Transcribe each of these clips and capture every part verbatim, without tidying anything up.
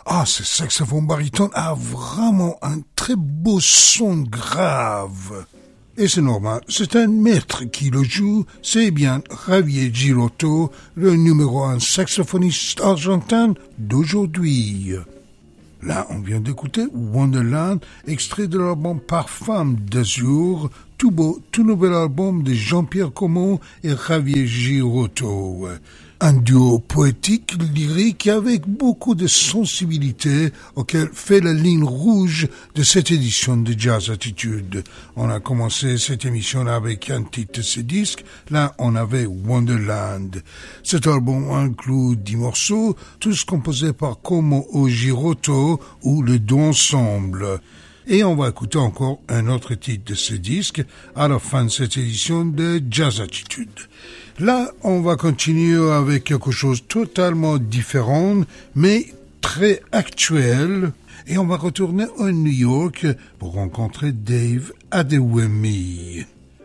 Ah, ce saxophone baryton a vraiment un très beau son grave. Et c'est normal, c'est un maître qui le joue, c'est bien Javier Giroto, le numéro un saxophoniste argentin d'aujourd'hui. Là, on vient d'écouter Wonderland, extrait de l'album Parfum d'Azur, tout beau, tout nouvel album de Jean-Pierre Comont et Javier Giroto. Un duo poétique, lyrique, avec beaucoup de sensibilité, auquel fait la ligne rouge de cette édition de Jazz Attitude. On a commencé cette émission avec un titre de ce disque, là on avait Wonderland. Cet album inclut dix morceaux, tous composés par Como o Giroto ou le Deux Ensemble. Et on va écouter encore un autre titre de ce disque à la fin de cette édition de Jazz Attitude. Là, on va continuer avec quelque chose totalement différent, mais très actuel. Et on va retourner à New York pour rencontrer Dave Adewemi.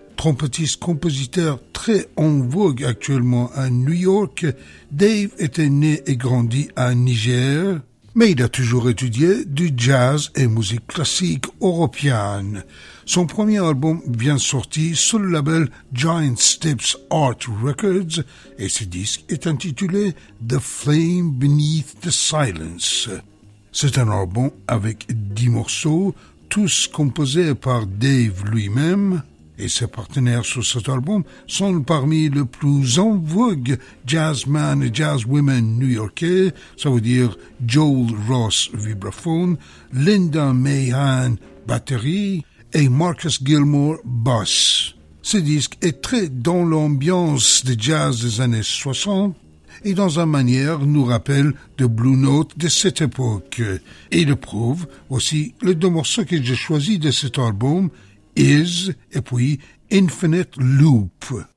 Trompettiste-compositeur très en vogue actuellement à New York, Dave était né et grandi à Niger, mais il a toujours étudié du jazz et musique classique européenne. Son premier album vient de sortir sur le label Giant Steps Art Records et ce disque est intitulé The Flame Beneath the Silence. C'est un album avec dix morceaux, tous composés par Dave lui-même, et ses partenaires sur cet album sont parmi les plus en vogue jazzmen et jazzwomen new-yorkais, ça veut dire Joel Ross vibraphone, Linda Mahan batterie et Marcus Gilmore basse. Ce disque est très dans l'ambiance de jazz des années soixante et dans une manière nous rappelle de Blue Note de cette époque. Et le prouve aussi les deux morceaux que j'ai choisis de cet album, Is et puis Infinite Loop.